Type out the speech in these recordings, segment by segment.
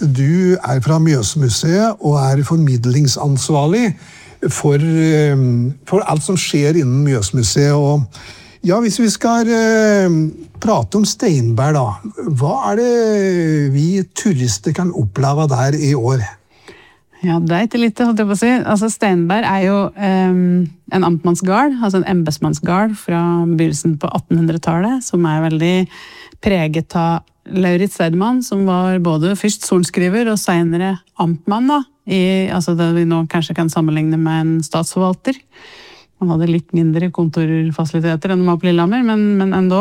du fra Mjøsmuseet og formidlingsansvarlig for alt som skjer innen Mjøsmuseet. Og ja, hvis vi skal prate om Steinberg da, hva det vi turister kan oppleve der i år? Ja, det ikke litt, holdt jeg på å si. Altså, Steinberg jo en amtmannsgard, altså en embetsmannsgard fra begynnelsen på 1800-tallet, som veldig preget av Lauritz Stedman, som var både først sorenskriver og senere amtmann, da, altså det vi nå kanskje kan sammenligne med en statsforvalter. Han hadde litt mindre kontorfasiliteter enn de var på Lillehammer, men enda.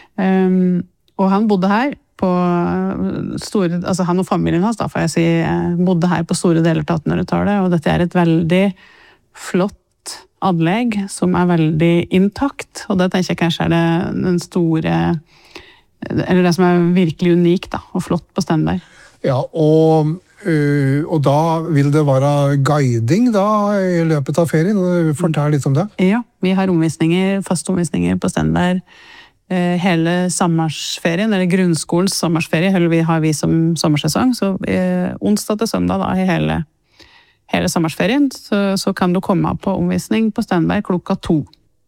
Og han bodde her på store, altså han og familien hans, da, får jeg si, bodde her på store deler av 1800-tallet, og dette et veldig flott anlegg som veldig intakt, og det tenker jeg kanskje det den store, eller det som virkelig unikt da, og flott på Steinberg. Ja, og da vil det være guiding da i løpet av ferien. Fortell litt om det. Ja, vi har faste omvisninger på Steinberg hele sommersferien, eller grunnskolens sommersferie, har vi som sommersesong, så onsdag til søndag da, i hele sommersferien, så kan du komme på omvisning på Steinberg 2:00.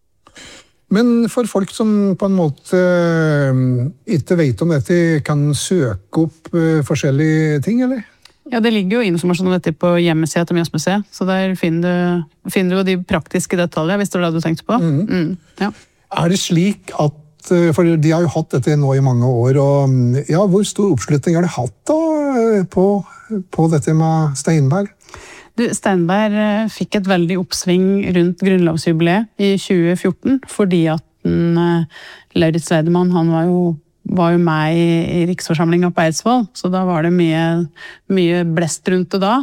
Men for folk som på en måte ikke vet om dette, kan søke opp forskjellige ting, eller? Ja, det ligger jo informasjon om dette på hjemmesiden til Mjøsmuseet, så der finner du jo de praktiske detaljer, hvis det det du tenkte på. Ja. Det slik at, for de har jo hatt dette nå i mange år, og ja, hvor stor oppslutning har de hatt da på dette med Steinberg? Steinberg fikk et veldig oppsving rundt grunnlovsjubileet i 2014, fordi at Lauritz Stedman, han var jo med i riksforsamlingen på Eidsvoll, så da var det mye blest rundt det da.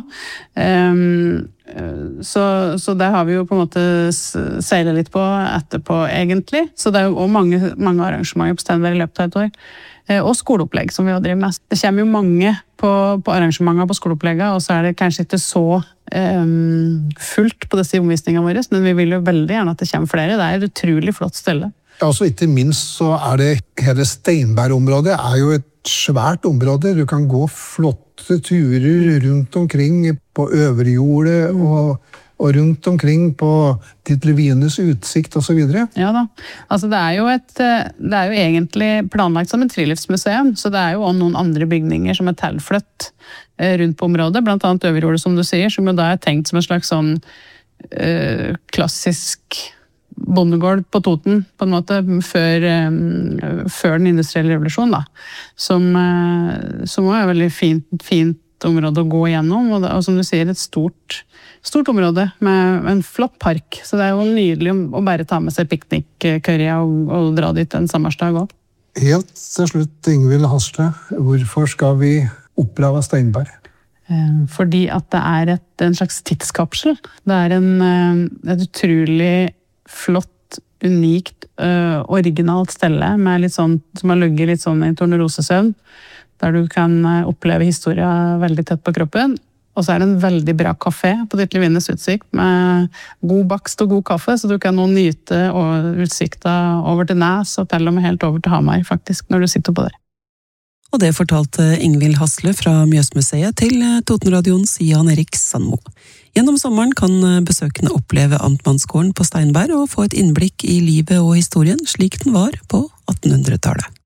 Så det har vi jo på en måte seilet litt på etterpå egentlig, så det jo også mange arrangementer på Steinberg i løpet av et år. Og skoleopplegg som vi har drivet med. Det kommer jo mange på arrangementer på skoleopplegget, og så det kanskje ikke så fullt på disse omvisningene våre, men vi vil jo veldig gjerne at det kommer flere. Det et utrolig flott stelle. Ja, så ikke minst så det hele Steinberg-området jo et svært område. Du kan gå flotte turer rundt omkring på Øverjordet og rundt omkring på Titlevines utsikt og så videre. Ja da. Altså det jo egentlig planlagt som et friluftsmuseum, så det jo også noen andre bygninger som tilflytt rundt på området, blant annet Øverjordet som du sier, som jo da tenkt som en slags sånn klassisk bondegård på Toten, på en måte, før den industrielle revolusjonen da, som var veldig fint område å gå igjennom, og som du sier, et stort område med en flott park, så det jo nydelig å bare ta med seg piknikkørja og dra dit en sommersdag også. Helt til slutt, Ingvild Hasle, hvorfor skal vi oppleve Steinberg? Fordi at det en slags tidskapsel. Det et utrolig flott, unikt, originalt stelle med litt sånn, som har ligget litt sånn i tornerosesøvn, der du kan oppleve historien veldig tett på kroppen. Og så det en veldig bra kafé på Titlevines utsikt med god bakst og god kaffe, så du kan nå nyte utsikta over til Næs og til og med helt over til Hamar, faktisk, når du sitter på der. Og det fortalte Ingvild Hasle fra Mjøsmuseet til Totenradioens Jan Erik Sandmo. Gjennom sommeren kan besøkende oppleve Amtmannsgården på Steinberg og få et innblikk i livet og historien slik den var på 1800-tallet.